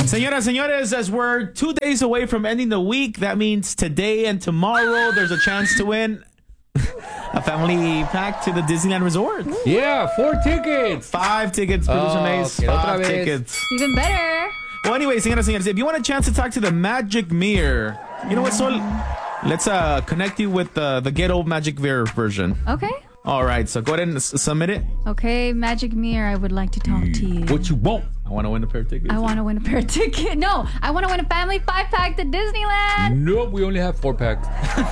Señoras, señores, as we're 2 days away from ending the week, that means today and tomorrow there's a chance to win a family pack to the Disneyland Resort. Yeah, 4 tickets. 5 tickets, producer Mace. Okay, 5 otra vez. tickets. Even better. Well, anyway, señoras, señores, if you want a chance to talk to the Magic Mirror, you know what, Sol? Let's connect you with the Get Old Magic Mirror version. Okay. All right, so go ahead and submit it. Okay, Magic Mirror, I would like to talk to you. What you want? I want to win a pair of tickets. I want to win a pair of tickets. No, I want to win a family 5-pack to Disneyland. No, we only have 4 packs.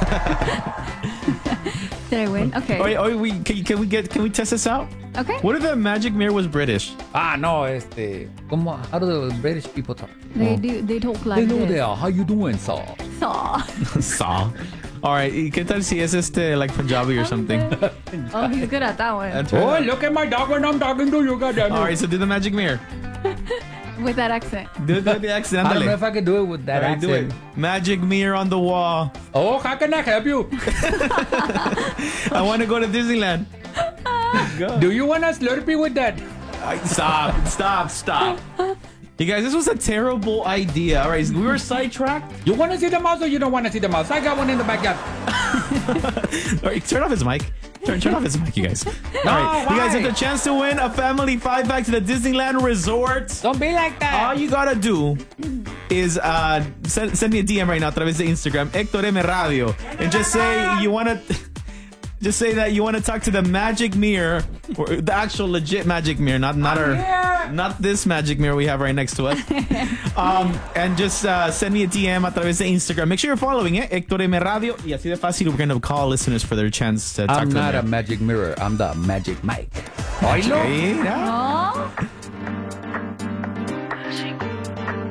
Did I win? Okay. Can we test this out? Okay. What if the Magic Mirror was British? No, como, how do the British people talk? They talk like Hello this. there, how you doing, sir? Saw. Saw. All right, ¿qué tal si es like Punjabi or something? Oh, he's good at that one. Oh, look at my dog when I'm talking to you, goddamn. All right, so do the Magic Mirror. With that accent. Do the accent. I don't know if I can do it with that All right, do accent. it. Magic Mirror on the wall. Oh, how can I help you? I want to go to Disneyland. Go. Do you want a Slurpee with that? Stop. You guys, this was a terrible idea. All right, we were sidetracked. You want to see the mouse or you don't want to see the mouse? I got one in the backyard. All right, turn off his mic. Turn off his mic, you guys. All right, you guys have the chance to win a family 5-pack to the Disneyland Resort. Don't be like that. All you gotta do is send me a DM right now a través de Instagram, Héctor M Radio, and just say you wanna. Just say that you want to talk to the Magic Mirror, or the actual legit Magic Mirror, not this Magic Mirror we have right next to us. And just send me a DM a través de Instagram. Make sure you're following it, Héctor M Radio. Y así de fácil, we're going to call listeners for their chance to talk I'm to them. not a magic mirror. I'm the magic mic. Mira.